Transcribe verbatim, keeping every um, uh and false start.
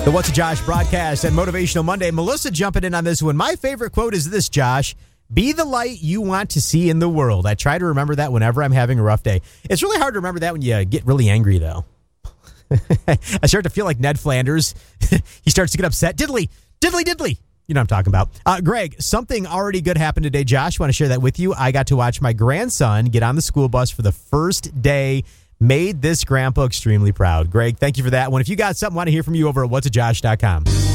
The What's a Josh broadcast and Motivational Monday. Melissa jumping in on this one. My favorite quote is this, Josh. Be the light you want to see in the world. I try to remember that whenever I'm having a rough day. It's really hard to remember that when you get really angry, though. I start to feel like Ned Flanders. He starts to get upset. Diddly, diddly, diddly. You know what I'm talking about. Uh, Greg, something already good happened today. Josh, want to share that with you. I got to watch my grandson get on the school bus for the first day. Made this grandpa extremely proud. Greg, thank you for that one. If you got something, I want to hear from you over at what's a josh dot com.